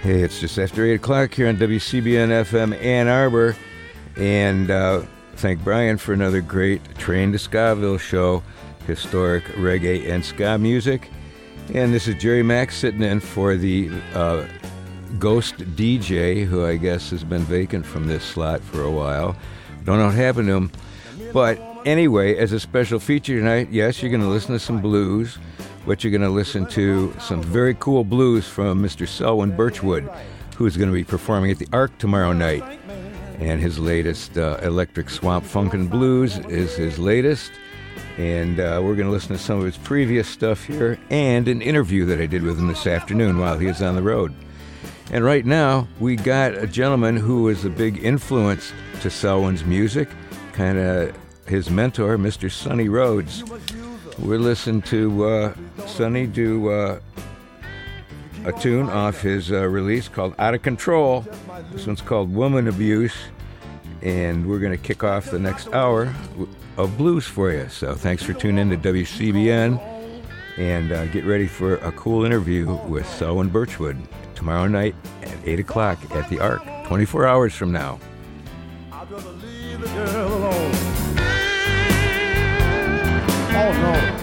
Hey, it's just after 8 o'clock here on WCBN FM Ann Arbor. And thank Brian for another great Train to Skaville show, historic reggae and ska music. And this is Jerry Mack sitting in for the ghost DJ, who I guess has been vacant from this slot for a while. Don't know what happened to him. But anyway, as a special feature tonight, yes, you're going to listen to some blues, but you're going to listen to some very cool blues from Mr. Selwyn Birchwood, who's going to be performing at the Ark tomorrow night. And his latest, Electric Swamp Funkin' Blues, is his latest. And we're going to listen to some of his previous stuff here and an interview that I did with him this afternoon while he was on the road. And right now, we got a gentleman who was a big influence to Selwyn's music, kind of his mentor, Mr. Sonny Rhodes. We're listening to Sonny do a tune off his release called Out of Control. This one's called Woman Abuse, and we're going to kick off the next hour of blues for you. So thanks for tuning in to WCBN, and get ready for a cool interview with Selwyn Birchwood tomorrow night at 8 o'clock at the Ark, 24 hours from now. I'd rather leave the girl alone. Oh, no.